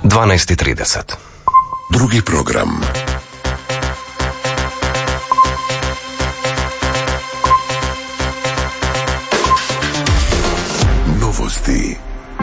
12:30. Drugi program. Novosti.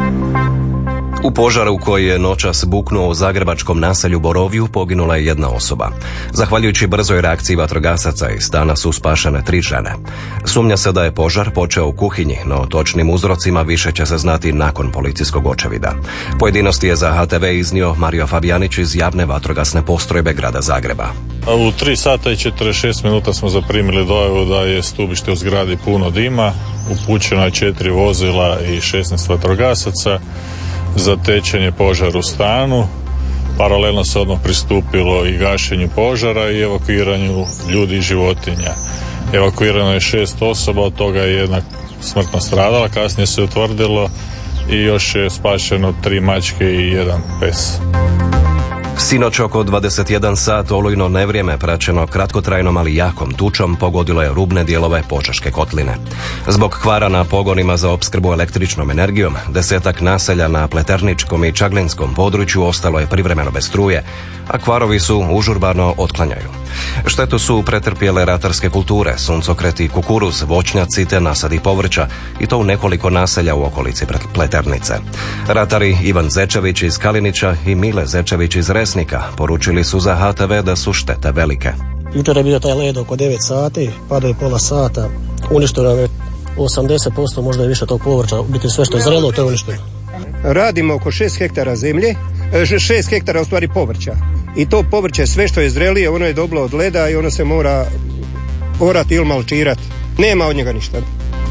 U požaru koji je noćas buknuo u zagrebačkom naselju Borovju poginula je jedna osoba. Zahvaljujući brzoj reakciji vatrogasaca iz stana su spašene 3 žene. Sumnja se da je požar počeo u kuhinji, no točnim uzrocima više će se znati nakon policijskog očevida. Pojedinosti je za HTV iznio Mario Fabijanić iz javne vatrogasne postrojbe grada Zagreba. U 3 sata i 46 minuta smo zaprimili dojavu da je stubište u zgradi puno dima, upućeno je 4 vozila i 16 vatrogasaca. Zatečen je požar u stanu, paralelno se odmah pristupilo i gašenju požara i evakuiranju ljudi i životinja. Evakuirano je 6 osoba, od toga je jedna smrtno stradala, kasnije se utvrdilo, i još je spašeno 3 mačke i 1 pes. Sinoć oko 21 sat olujno nevrijeme praćeno kratkotrajnom ali jakom tučom pogodilo je rubne dijelove Požeške kotline. Zbog kvara na pogonima za opskrbu električnom energijom, 10-ak naselja na Pleterničkom i Čaglinskom području ostalo je privremeno bez struje, a kvarovi su užurbano otklanjaju. Štetu su pretrpjele ratarske kulture, suncokret i kukuruz, voćnjaci te nasadi povrća, i to u nekoliko naselja u okolici Pleternice. Ratari Ivan Zečević iz Kalinića i Mile Zečević iz Resnika poručili su za HTV da su štete velike. Jučer je bio taj led oko 9 sati, padao je pola sata, uništeno je 80%, možda i više tog povrća, u biti sve što je zrelo, to je uništeno. Radimo oko 6 hektara zemlje, 6 hektara u stvari povrća. I to povrće, sve što je zrelije, ono je dobilo od leda i ono se mora orati ili malčirati. Nema od njega ništa.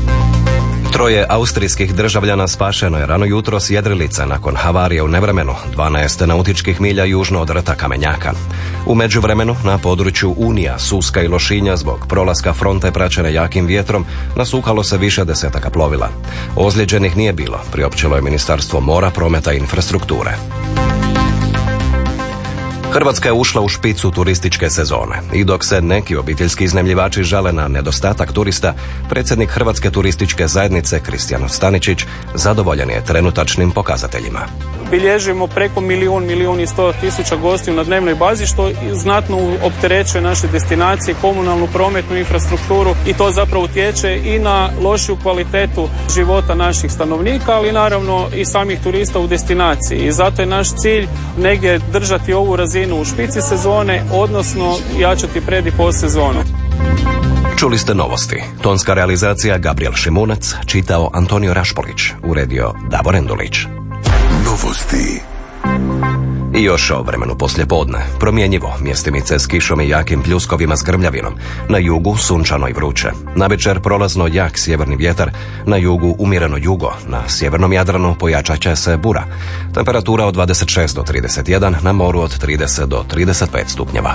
3 austrijskih državljana spašeno je rano jutro s jedrilice nakon havarije u nevremenu 12 nautičkih milja južno od rta Kamenjaka. U međuvremenu na području Unija, Suska i Lošinja zbog prolaska fronte praćene jakim vjetrom nasukalo se više desetaka plovila. Ozlijeđenih nije bilo, priopćilo je Ministarstvo mora, prometa i infrastrukture. Hrvatska je ušla u špicu turističke sezone i dok se neki obiteljski iznajmljivači žale na nedostatak turista, predsjednik Hrvatske turističke zajednice Kristijan Staničić zadovoljan je trenutačnim pokazateljima. Bilježimo preko milijun i 100 tisuća gostiju na dnevnoj bazi, što znatno opterećuje naše destinacije, komunalnu, prometnu infrastrukturu, i to zapravo utječe i na lošiju kvalitetu života naših stanovnika, ali naravno i samih turista u destinaciji. I zato je naš cilj negdje držati ovu razinu u špici sezone, odnosno jačati pred i post sezonu. Čuli ste novosti. Tonska realizacija Gabriel Šimunac, čitao Antonio Rašpolić, uredio Davor Endulić. Novosti. I još o vremenu poslijepodne. Promjenjivo, mjestimice s kišom i jakim pljuskovima s grmljavinom. Na jugu sunčano i vruće. Navečer prolazno jak sjeverni vjetar, na jugu umjereno jugo, na sjevernom Jadranu pojačat će se bura. Temperatura od 26 do 31, na moru od 30 do 35 stupnjeva.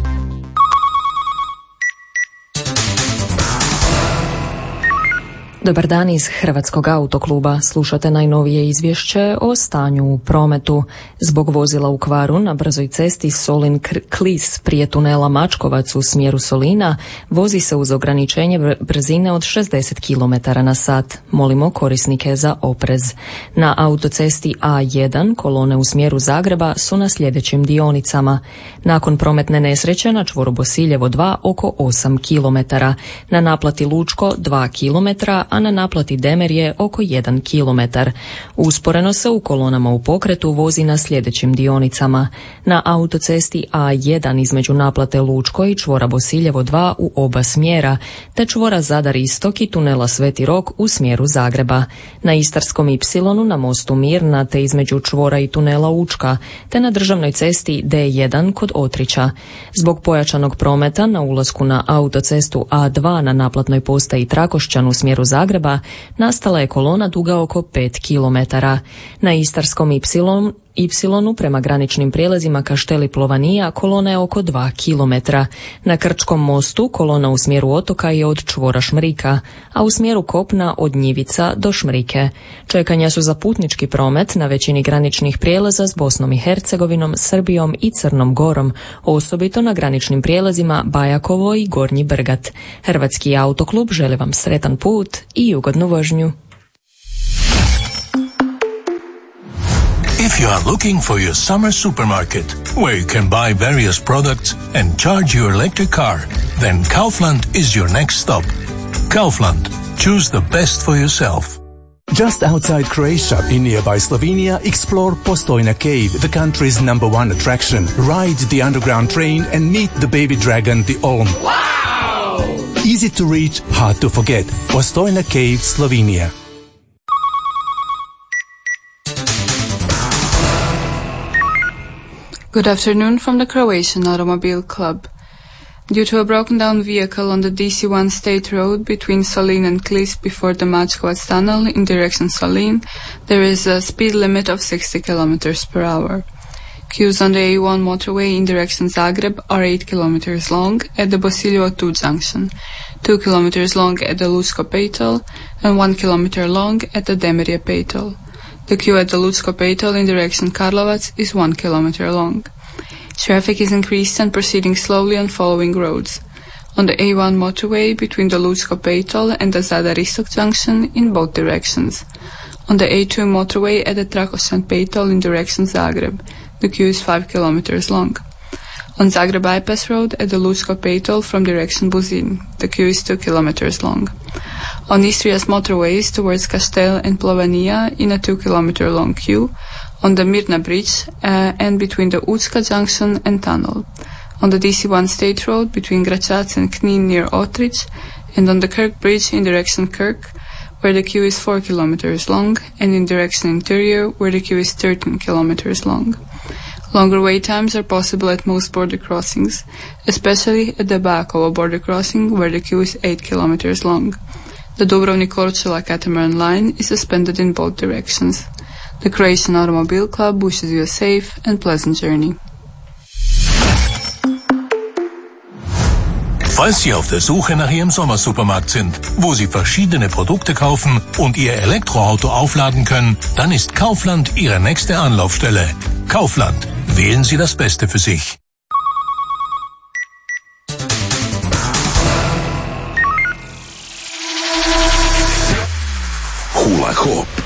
Dobar dan iz Hrvatskog autokluba. Slušate najnovije izvješće o stanju u prometu. Zbog vozila u kvaru na brzoj cesti Solin-Klis prije tunela Mačkovac u smjeru Solina vozi se uz ograničenje brzine od 60 km na sat. Molimo korisnike za oprez. Na autocesti A1 kolone u smjeru Zagreba su na sljedećim dionicama. Nakon prometne nesreće na čvoru Bosiljevo 2 oko 8 km. Na naplati Lučko 2 km, a na naplati Demerje oko 1 km. Usporeno se u kolonama u pokretu vozi na sljedećim dionicama. Na autocesti A1 između naplate Lučko i čvora Bosiljevo 2 u oba smjera, te čvora Zadar Istok i tunela Sveti Rok u smjeru Zagreba. Na Istarskom Y na mostu Mirna te između čvora i tunela Učka, te na državnoj cesti D1 kod Otrića. Zbog pojačanog prometa na ulasku na autocestu A2 na naplatnoj postaji Trakošćan u smjeru Zagreba nastala je kolona duga oko 5 km. Na Istarskom Y prema graničnim prijelazima Kašteli Plovanija kolona je oko 2 km. Na Krčkom mostu kolona u smjeru otoka je od čvora Šmrika, a u smjeru kopna od Njivica do Šmrike. Čekanja su za putnički promet na većini graničnih prijelaza s Bosnom i Hercegovinom, Srbijom i Crnom Gorom, osobito na graničnim prijelazima Bajakovo i Gornji Brgat. Hrvatski autoklub želi vam sretan put i ugodnu vožnju. If you are looking for your summer supermarket, where you can buy various products and charge your electric car, then Kaufland is your next stop. Kaufland. Choose the best for yourself. Just outside Croatia, in nearby Slovenia, explore Postojna Cave, the country's #1 attraction. Ride the underground train and meet the baby dragon, the Olm. Wow! Easy to reach, hard to forget. Postojna Cave, Slovenia. Good afternoon from the Croatian Automobile Club. Due to a broken down vehicle on the DC1 State Road between Solin and Klis before the Mačkovac Tunnel in direction Solin, there is a speed limit of 60 km per hour. Queues on the A1 motorway in direction Zagreb are 8 km long at the Bosiljevo 2 junction, 2 km long at the Lucko Petel, and 1 km long at the Demirje Petel. The queue at the Lucko Petel in direction Karlovac is 1 km long. Traffic is increased and proceeding slowly on following roads. On the A1 motorway between the Lucko Petel and the Zadar Istok junction in both directions. On the A2 motorway at the Trakošćan Petel in direction Zagreb, the queue is 5 km long. On Zagreb Bypass Road at the Lucko Petel from direction Buzin, the queue is 2 km long. On Istria's motorways towards Kastel and Plovanija in a 2 km long queue, on the Mirna Bridge and between the Učka Junction and Tunnel, on the DC1 State Road between Gračac and Knin near Otrich, and on the Kirk Bridge in direction Kirk, where the queue is 4 km long, and in direction interior, where the queue is 13 km long. Longer wait times are possible at most border crossings, especially at the Bakovo border crossing, where the queue is 8 km long. The Dubrovnik-Korčula catamaran line is suspended in both directions. The Croatian Automobile Club wishes you a safe and pleasant journey. Falls Sie auf der Suche nach Ihrem Sommersupermarkt sind, wo Sie verschiedene Produkte kaufen und Ihr Elektroauto aufladen können, dann ist Kaufland Ihre nächste Anlaufstelle. Kaufland. Wählen Sie das Beste für sich. Hula Hoop.